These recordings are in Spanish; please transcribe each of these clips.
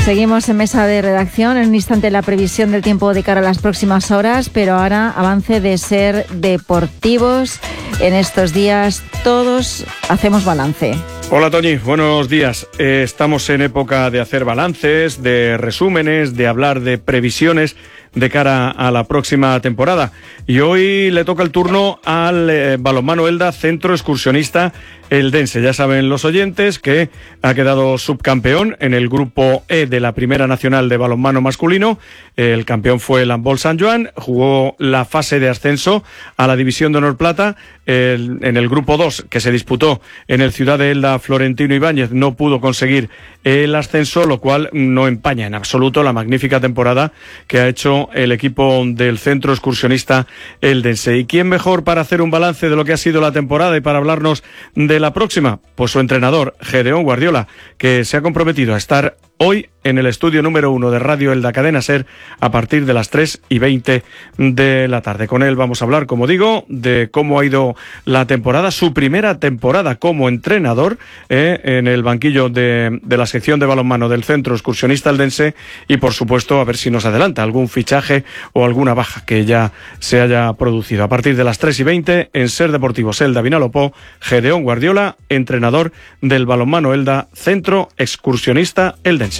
Seguimos en mesa de redacción. En un instante la previsión del tiempo de cara a las próximas horas, pero ahora avance de ser deportivos. En estos días todos hacemos balance. Hola Toñi, buenos días. Estamos en época de hacer balances, de resúmenes, de hablar de previsiones de cara a la próxima temporada. Y hoy le toca el turno al Balonmano Elda, centro excursionista eldense. Ya saben los oyentes que ha quedado subcampeón en el grupo E de la Primera Nacional de Balonmano Masculino. El campeón fue el Handball San Joan, jugó la fase de ascenso a la División de Honor Plata. En el grupo 2, que se disputó en el Ciudad de Elda, Florentino Ibáñez no pudo conseguir el ascenso, lo cual no empaña en absoluto la magnífica temporada que ha hecho el equipo del centro excursionista eldense. ¿Y quién mejor para hacer un balance de lo que ha sido la temporada y para hablarnos de la próxima? Pues su entrenador, Gedeón Guardiola, que se ha comprometido a estar hoy en el estudio número 1 de Radio Elda Cadena SER a partir de las 3:20 de la tarde. Con él vamos a hablar, como digo, de cómo ha ido la temporada, su primera temporada como entrenador en el banquillo de la sección de balonmano del centro excursionista eldense y, por supuesto, a ver si nos adelanta algún fichaje o alguna baja que ya se haya producido. A partir de las 3:20 en SER Deportivos Elda Vinalopó, Gedeón Guardiola, entrenador del balonmano Elda, centro excursionista eldense.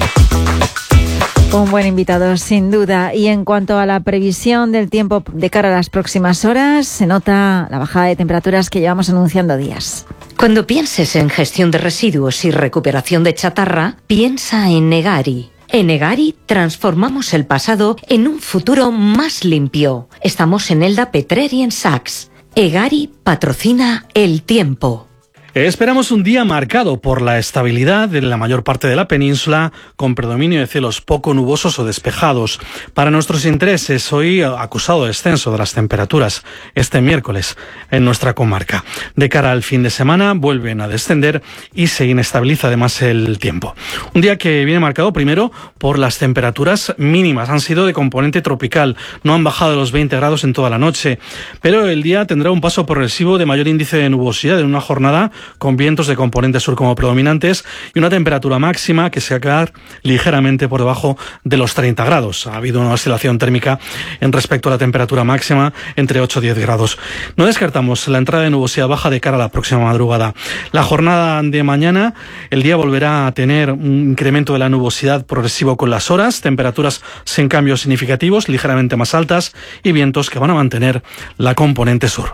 Un buen invitado, sin duda. Y en cuanto a la previsión del tiempo de cara a las próximas horas, se nota la bajada de temperaturas que llevamos anunciando días. Cuando pienses en gestión de residuos y recuperación de chatarra, piensa en Egari. En Egari transformamos el pasado en un futuro más limpio. Estamos en Elda, Petrer y en Saks. Egari patrocina el tiempo. Esperamos un día marcado por la estabilidad en la mayor parte de la península, con predominio de cielos poco nubosos o despejados. Para nuestros intereses, hoy acusado de descenso de las temperaturas este miércoles en nuestra comarca. De cara al fin de semana vuelven a descender y se inestabiliza además el tiempo. Un día que viene marcado primero por las temperaturas mínimas. Han sido de componente tropical, no han bajado de los 20 grados en toda la noche, pero el día tendrá un paso progresivo de mayor índice de nubosidad en una jornada con vientos de componente sur como predominantes y una temperatura máxima que se va a quedar ligeramente por debajo de los 30 grados. Ha habido una oscilación térmica en respecto a la temperatura máxima entre 8 y 10 grados. No descartamos la entrada de nubosidad baja de cara a la próxima madrugada. La jornada de mañana, el día volverá a tener un incremento de la nubosidad progresivo con las horas, temperaturas sin cambios significativos, ligeramente más altas y vientos que van a mantener la componente sur.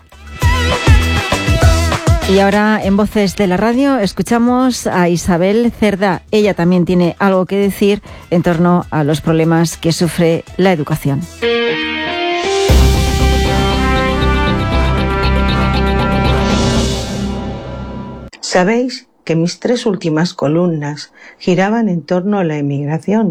Y ahora, en Voces de la Radio, escuchamos a Isabel Cerdá. Ella también tiene algo que decir en torno a los problemas que sufre la educación. Sabéis que mis 3 últimas columnas giraban en torno a la emigración.